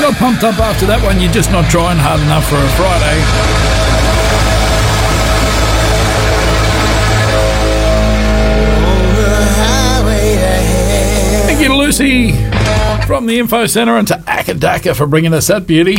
got pumped up after that one. You're just not trying hard enough for a Friday. Thank you to Lucy from the Info Centre and to Akadaka for bringing us that beauty.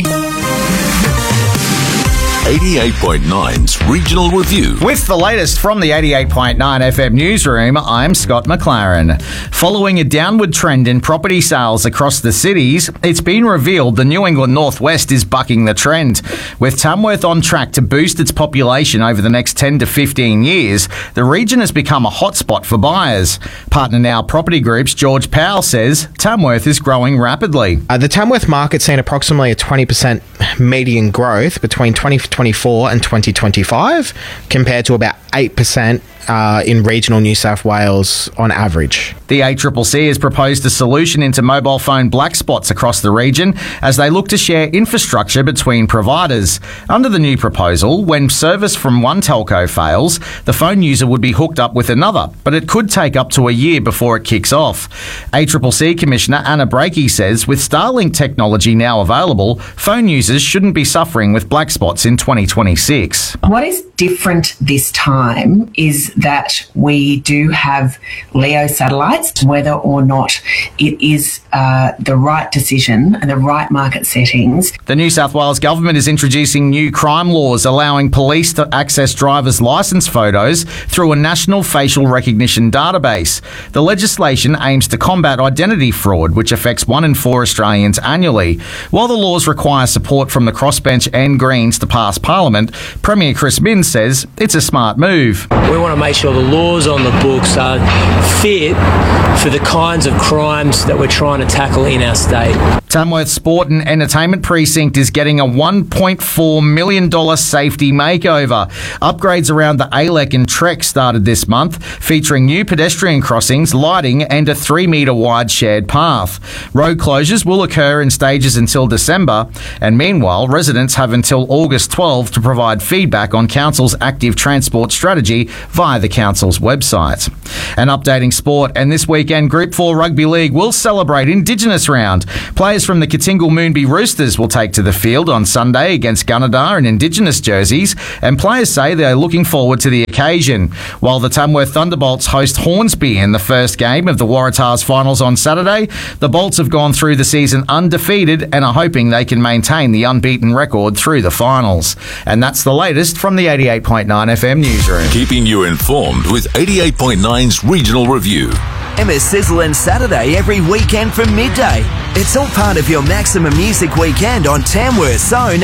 88.9's Regional Review. With the latest from the 88.9 FM newsroom, I'm Scott McLaren. Following a downward trend in property sales across the cities, it's been revealed the New England Northwest is bucking the trend. With Tamworth on track to boost its population over the next 10 to 15 years, the region has become a hotspot for buyers. Partner Now Property Group's George Powell says Tamworth is growing rapidly. The Tamworth market's seen approximately a 20% median growth between 2024 and 2025, compared to about 8% in regional New South Wales on average. The ACCC has proposed a solution into mobile phone black spots across the region as they look to share infrastructure between providers. Under the new proposal, when service from one telco fails, the phone user would be hooked up with another, but it could take up to a year before it kicks off. ACCC Commissioner Anna Brakey says with Starlink technology now available, phone users shouldn't be suffering with black spots in 2026. What is different this time is that we do have LEO satellites, whether or not it is the right decision and the right market settings. The New South Wales government is introducing new crime laws allowing police to access drivers' licence photos through a national facial recognition database. The legislation aims to combat identity fraud, which affects 1 in 4 Australians annually. While the laws require support from the crossbench and Greens to pass Parliament, Premier Chris Minns says it's a smart move. We want to make sure the laws on the books are fit for the kinds of crimes that we're trying to tackle in our state. Tamworth Sport and Entertainment Precinct is getting a $1.4 million safety makeover. Upgrades around the ALEC and Trek started this month, featuring new pedestrian crossings, lighting and a 3-metre wide shared path. Road closures will occur in stages until December, and meanwhile, residents have until August 12 to provide feedback on Council's active transport strategy via the Council's website. And updating sport, and this weekend Group 4 Rugby League will celebrate Indigenous Round. Players from the Katingal Moonbee Roosters will take to the field on Sunday against Gunnedah in Indigenous jerseys, and players say they're looking forward to the occasion. While the Tamworth Thunderbolts host Hornsby in the first game of the Waratahs finals on Saturday, the Bolts have gone through the season undefeated and are hoping they can maintain the unbeaten record through the finals. And that's the latest from the 88.9 FM newsroom. Keeping you informed with 88.9's Regional Review. Emma Sizzle and Saturday every weekend from midday. It's all part of your Maximum Music Weekend on Tamworth's own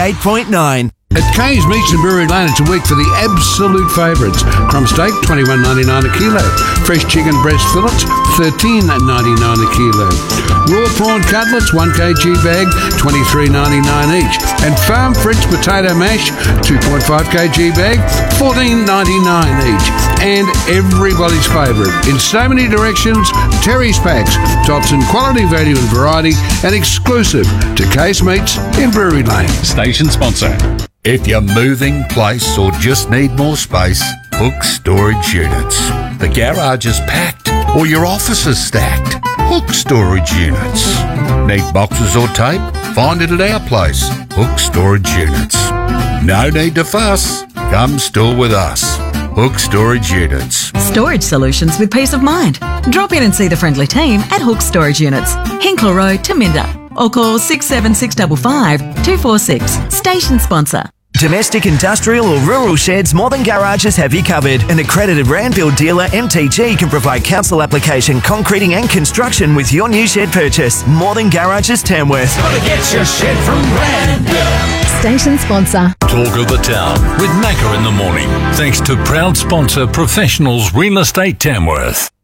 88.9. At Kay's Meats and Brewery Lane, it's a week for the absolute favourites. Crumb steak, $21.99 a kilo. Fresh chicken breast fillets, $13.99 a kilo. Raw prawn cutlets, 1 kg bag, $23.99 each. And farm French potato mash, 2.5 kg bag, $14.99 each. And everybody's favourite, in so many directions, Terry's Packs, tops in quality, value and variety, and exclusive to Kay's Meats in Brewery Lane. Station sponsor. If you're moving, place or just need more space, Hook Storage Units. The garage is packed or your office is stacked. Hook Storage Units. Need boxes or tape? Find it at our place, Hook Storage Units. No need to fuss. Come store with us. Hook Storage Units. Storage solutions with peace of mind. Drop in and see the friendly team at Hook Storage Units, Hinkler Road, Taminda, or call 67655 246. Station sponsor. Domestic, industrial or rural sheds, Modern Garages have you covered. An accredited Randfield dealer, MTG, can provide council application, concreting and construction with your new shed purchase. Modern Garages Tamworth. Gotta get your shed from Randfield. Station sponsor. Talk of the Town with Macca in the morning. Thanks to proud sponsor Professionals Real Estate Tamworth.